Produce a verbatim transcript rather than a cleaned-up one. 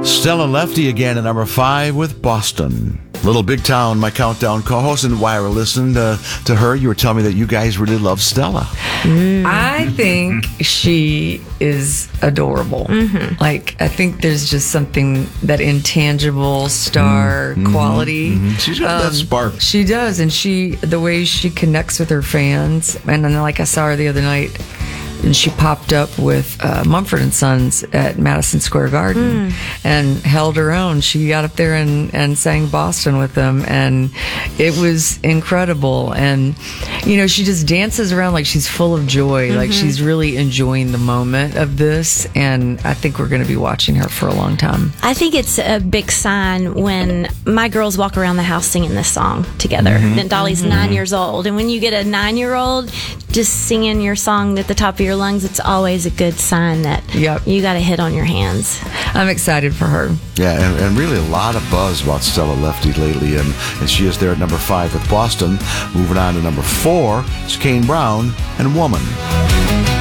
Stella Lefty again at number five with Boston. Little Big Town, my countdown co-host, and while I listened uh, to her, you were telling me that you guys really love Stella. Mm. I think she is adorable. Mm-hmm. Like, I think there's just something, that intangible star mm-hmm. quality. Mm-hmm. She's got um, that spark. She does, and she, the way she connects with her fans, and then like I saw her the other night, and she popped up with uh, Mumford and Sons at Madison Square Garden mm. and held her own. She got up there and, and sang Boston with them, and it was incredible. And, you know, she just dances around like she's full of joy, mm-hmm. like she's really enjoying the moment of this, and I think we're going to be watching her for a long time. I think it's a big sign when my girls walk around the house singing this song together. Mm-hmm. Then Dolly's mm-hmm. nine years old, and when you get a nine-year-old just singing your song at the top of your lungs, it's always a good sign that yep. you got a hit on your hands. I'm excited for her. Yeah, and, and really a lot of buzz about Stella Lefty lately, and, and she is there at number five with Boston. Moving on to number four, it's Kane Brown and Woman.